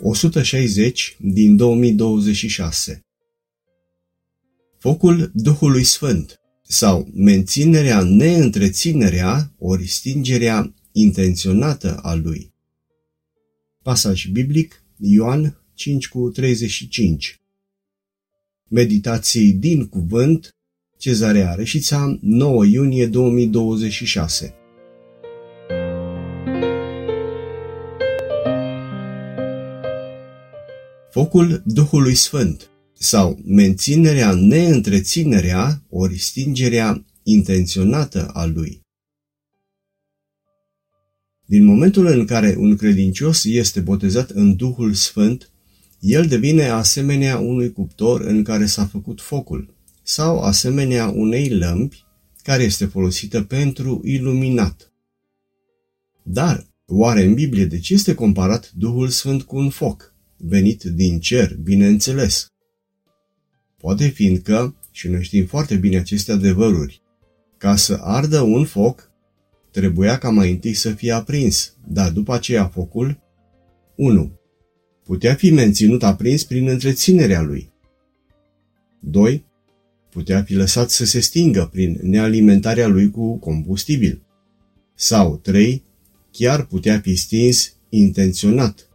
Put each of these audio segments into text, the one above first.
160 din 2026. Focul Duhului Sfânt sau menținerea, neîntreținerea ori stingerea intenționată a lui. Pasaj biblic Ioan 5:35. Meditații din cuvânt, Cezarea Reșița, 9 iunie 2026. Focul Duhului Sfânt sau menținerea, neîntreținerea ori stingerea intenționată a lui. Din momentul în care un credincios este botezat în Duhul Sfânt, el devine asemenea unui cuptor în care s-a făcut focul, sau asemenea unei lămpi care este folosită pentru iluminat. Dar, oare în Biblie de ce este comparat Duhul Sfânt cu un foc, venit din cer, bineînțeles? Poate fiindcă, și noi știm foarte bine aceste adevăruri, ca să ardă un foc, trebuia ca mai întâi să fie aprins, dar după aceea focul 1. Putea fi menținut aprins prin întreținerea lui. 2. Putea fi lăsat să se stingă prin nealimentarea lui cu combustibil. Sau 3. Chiar putea fi stins intenționat.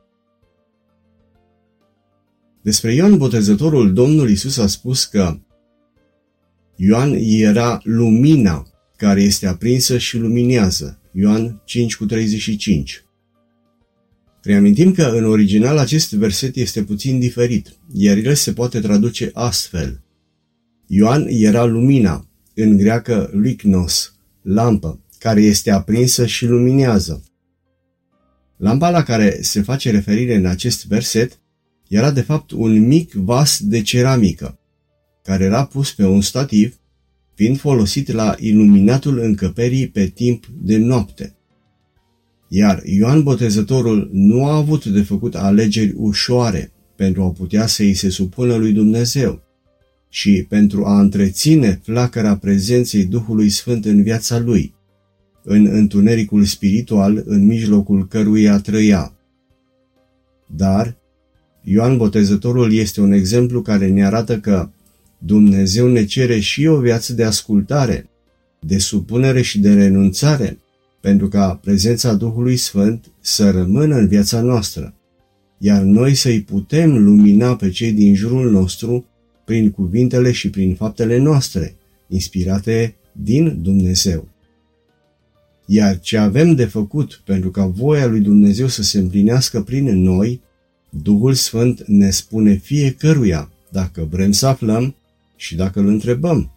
Despre Ioan Botezătorul, Domnul Iisus a spus că Ioan era lumina care este aprinsă și luminează. Ioan 5:35. Reamintim că în original acest verset este puțin diferit, iar el se poate traduce astfel. Ioan era lumina, în greacă lyknos, lampă, care este aprinsă și luminează. Lampa la care se face referire în acest verset era de fapt un mic vas de ceramică, care era pus pe un stativ, fiind folosit la iluminatul încăperii pe timp de noapte. Iar Ioan Botezătorul nu a avut de făcut alegeri ușoare pentru a putea să îi se supună lui Dumnezeu și pentru a întreține flacăra prezenței Duhului Sfânt în viața lui, în întunericul spiritual în mijlocul căruia trăia. Dar Ioan Botezătorul este un exemplu care ne arată că Dumnezeu ne cere și o viață de ascultare, de supunere și de renunțare, pentru ca prezența Duhului Sfânt să rămână în viața noastră, iar noi să-i putem lumina pe cei din jurul nostru prin cuvintele și prin faptele noastre, inspirate din Dumnezeu. Iar ce avem de făcut pentru ca voia lui Dumnezeu să se împlinească prin noi, Duhul Sfânt ne spune fiecăruia dacă vrem să aflăm și dacă îl întrebăm.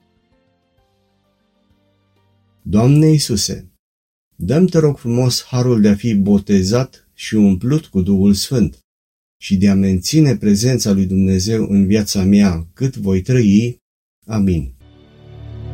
Doamne Iisuse, dă-mi, te rog frumos, harul de a fi botezat și umplut cu Duhul Sfânt și de a menține prezența lui Dumnezeu în viața mea cât voi trăi. Amin.